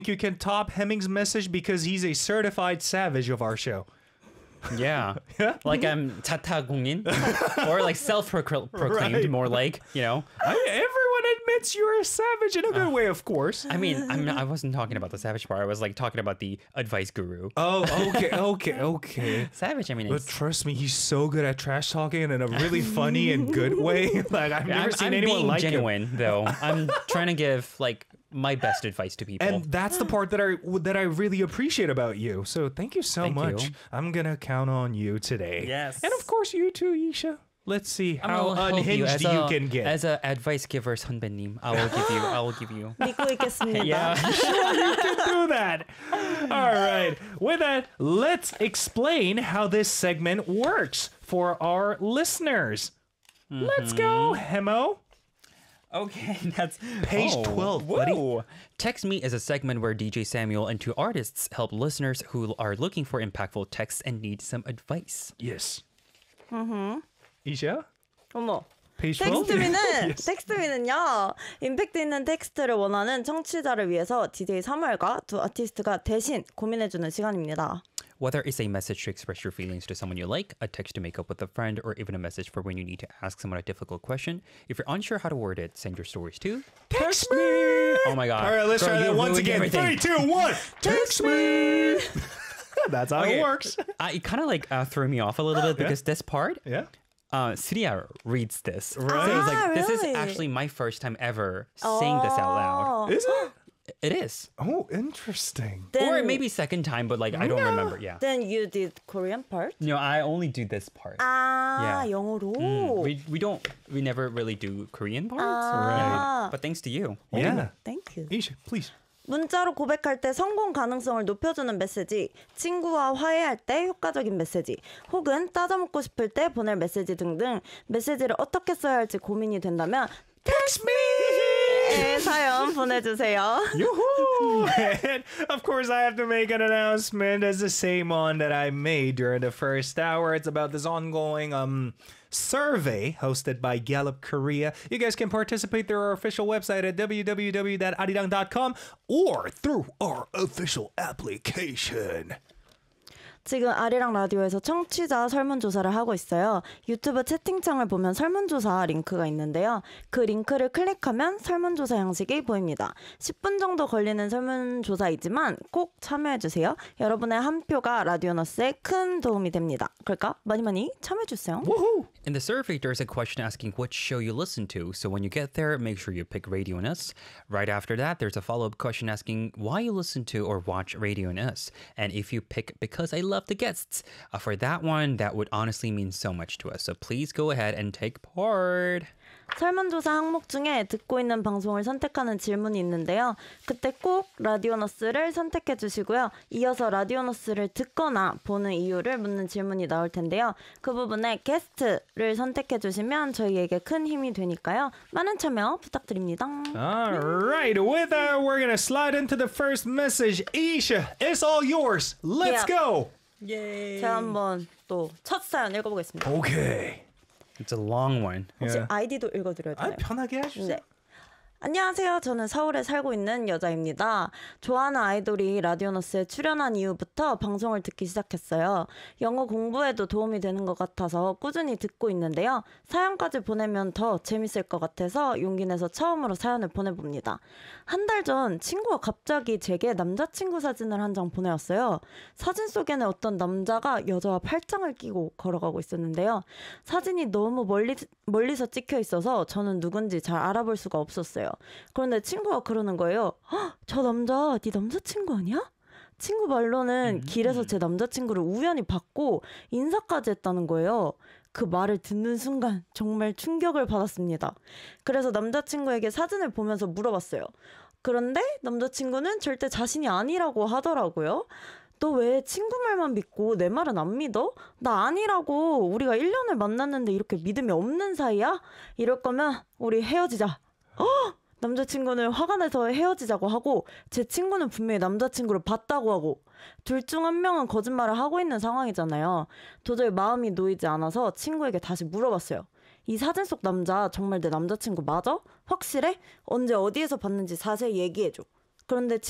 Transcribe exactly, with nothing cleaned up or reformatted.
You can top Hemming's message because he's a certified savage of our show. Yeah. Yeah. Like I'm 자타공인 or like self-proclaimed Right. more like, you know. I, everyone admits you're a savage in a good uh, way, of course. I mean, I'm not, I wasn't talking about the savage part. I was like talking about the advice guru. Oh, okay, okay, okay. Savage, I mean, but it's... trust me, he's so good at trash talking in a really funny and good way. Like I've never I'm, seen I'm anyone being like genuine, him. though. I'm trying to give like my best advice to people. And that's the part that I that I really appreciate about you. So thank you so Thank much. you. I'm gonna count on you today. Yes. And of course you too, Isha. Let's see how help unhinged you, you, you can get. As an advice giver, 선배님, I will give you. I will give you. 믿고 있겠습니다. Yeah. Sure, you can do that. All right. With that, let's explain how this segment works for our listeners. Mm-hmm. Let's go, Hemo. Okay, that's page oh, twelve, whoa. buddy. Text Me is a segment where D J Samuel and two artists help listeners who are looking for impactful texts and need some advice. Yes. Mm-hmm. Isha? 어머. page twelve? 텍스트미는 Yes. 텍스트미는요. 임팩트 있는 텍스트를 원하는 청취자를 위해서 디제이 사무엘과 두 아티스트가 대신 고민해주는 시간입니다. Whether it's a message to express your feelings to someone you like, a text to make up with a friend, or even a message for when you need to ask someone a difficult question, if you're unsure how to word it, send your stories to Text me! Oh my god. All right, let's Girl, try that you once ruined again. everything. Three, two, one. Text me! That's how Okay. it works. Uh, it kind of like uh, threw me off a little bit Yeah. because this part, Yeah. uh, Surya reads this. Right. So it's like, Ah, this is really? actually my first time ever saying this out loud. Is it? It is. Oh, interesting. Then, Or maybe second time, but like I don't remember. Yeah. Then you did Korean part? No, I only do this part. 아, Yeah. 영어로. Mm, we we don't we never really do Korean parts. 아. But thanks to you. Yeah. Thank you. Isha, please. 문자로 고백할 때 성공 가능성을 높여주는 메시지, 친구와 화해할 때 효과적인 메시지, 혹은 따져묻고 싶을 때 보낼 메시지 등등 메시지를 어떻게 써야 할지 고민이 된다면 Text me! 네, 사연 보내주세요. Yoo-hoo! And of course, I have to make an announcement as the same one that I made during the first hour. It's about this ongoing um survey hosted by Gallup Korea. You guys can participate through our official website at w w w dot arirang dot com or through our official application. 지금 아리랑 라디오에서 청취자 설문조사를 하고 있어요. 유튜브 채팅창을 보면 설문조사 링크가 있는데요. 그 링크를 클릭하면 설문조사 양식이 보입니다. 십 분 정도 걸리는 설문조사이지만 꼭 참여해주세요. 여러분의 한 표가 라디오너스에 큰 도움이 됩니다. 그러니까 많이 많이 참여해주세요. Woohoo! In the survey, there's a question asking which show you listen to. So when you get there, make sure you pick Radio N S. Right after that, there's a follow-up question asking why you listen to or watch Radio N S. And if you pick because I love the guests, uh, for that one, that would honestly mean so much to us. So please go ahead and take part. 설문조사 항목 중에 듣고 있는 방송을 선택하는 질문이 있는데요. 그때 꼭 라디오너스를 선택해 주시고요. 이어서 라디오너스를 듣거나 보는 이유를 묻는 질문이 나올 텐데요. 그 부분에 게스트를 선택해 주시면 저희에게 큰 힘이 되니까요. 많은 참여 부탁드립니다. All right, with that, we're going to slide into the first message. Isha, it's all yours. Let's Yeah. go. Yay! 제가 한번 또 첫 사연 읽어보겠습니다. Okay. It's a long one. 혹시 Yeah. 아이디도 읽어드려야 아, 되나요? 편하게 하시죠. 네. 안녕하세요. 저는 서울에 살고 있는 여자입니다. 좋아하는 아이돌이 라디오너스에 출연한 이후부터 방송을 듣기 시작했어요. 영어 공부에도 도움이 되는 것 같아서 꾸준히 듣고 있는데요. 사연까지 보내면 더 재밌을 것 같아서 용기 내서 처음으로 사연을 보내봅니다. 한 달 전 친구가 갑자기 제게 남자친구 사진을 한 장 보내왔어요. 사진 속에는 어떤 남자가 여자와 팔짱을 끼고 걸어가고 있었는데요. 사진이 너무 멀리, 멀리서 찍혀 있어서 저는 누군지 잘 알아볼 수가 없었어요. 그런데 친구가 그러는 거예요. 저 남자 네 남자친구 아니야? 친구 말로는 음. 길에서 제 남자친구를 우연히 봤고 인사까지 했다는 거예요. 그 말을 듣는 순간 정말 충격을 받았습니다. 그래서 남자친구에게 사진을 보면서 물어봤어요. 그런데 남자친구는 절대 자신이 아니라고 하더라고요. 너 왜 친구 말만 믿고 내 말은 안 믿어? 나 아니라고. 우리가 일 년을 만났는데 이렇게 믿음이 없는 사이야? 이럴 거면 우리 헤어지자. 어? 남자친구는 화가 나서 헤어지자고 하고 제 친구는 분명히 남자친구를 봤다고 하고 둘 중 한 명은 거짓말을 하고 있는 상황이잖아요. 도저히 마음이 놓이지 않아서 친구에게 다시 물어봤어요. 이 사진 속 남자 정말 내 남자친구 맞아? 확실해? 언제 어디에서 봤는지 자세히 얘기해줘. 그런데